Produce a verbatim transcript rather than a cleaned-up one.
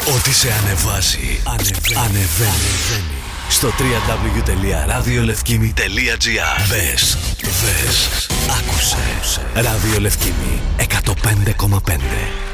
Ό,τι σε ανεβάζει, ανεβαίνει. Ανεβαίνει. Ανεβαίνει. Στο double-u double-u double-u τελεία ραδιολευκήμι τελεία τζι άρ. Μπες, δες, άκουσε. Ραδιολευκήμι εκατόν πέντε κόμμα πέντε.